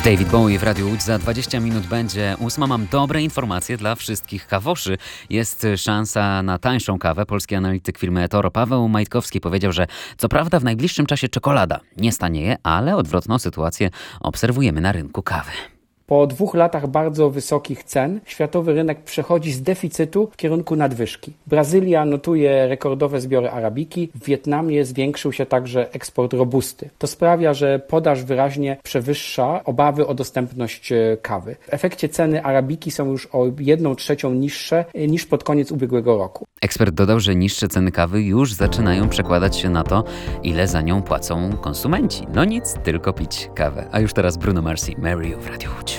David Bowie w Radiu Łódź. Za 20 minut będzie 8. Mam dobre informacje dla wszystkich kawoszy. Jest szansa na tańszą kawę. Polski analityk firmy eToro Paweł Majtkowski powiedział, że co prawda w najbliższym czasie czekolada nie stanieje, ale odwrotną sytuację obserwujemy na rynku kawy. Po 2 latach bardzo wysokich cen światowy rynek przechodzi z deficytu w kierunku nadwyżki. Brazylia notuje rekordowe zbiory arabiki, w Wietnamie zwiększył się także eksport robusty. To sprawia, że podaż wyraźnie przewyższa obawy o dostępność kawy. W efekcie ceny arabiki są już o 1/3 niższe niż pod koniec ubiegłego roku. Ekspert dodał, że niższe ceny kawy już zaczynają przekładać się na to, ile za nią płacą konsumenci. No nic, tylko pić kawę. A już teraz Bruno Mars i Mary w Radiu Łódź.